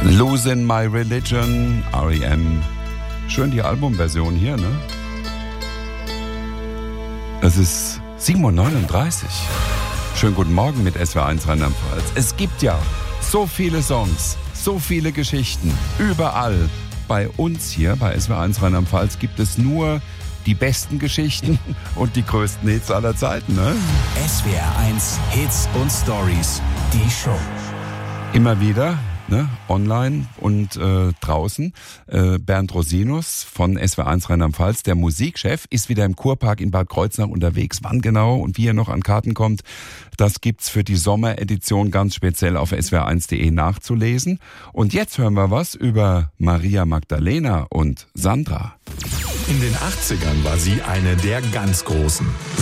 Losing My Religion, R.E.M. Schön die Albumversion hier, ne? Es ist 7:39 Uhr. Schönen guten Morgen mit SWR1 Rheinland-Pfalz. Es gibt ja so viele Songs, so viele Geschichten, überall. Bei uns hier, bei SWR1 Rheinland-Pfalz, gibt es nur die besten Geschichten und die größten Hits aller Zeiten, ne? SWR1 Hits und Stories, die Show. Immer wieder, ne? Online und draußen. Bernd Rosinus von SWR1 Rheinland-Pfalz, der Musikchef, ist wieder im Kurpark in Bad Kreuznach unterwegs. Wann genau und wie er noch an Karten kommt, das gibt's für die Sommeredition ganz speziell auf swr1.de nachzulesen. Und jetzt hören wir was über Maria Magdalena und Sandra. In den 80ern war sie eine der ganz Großen.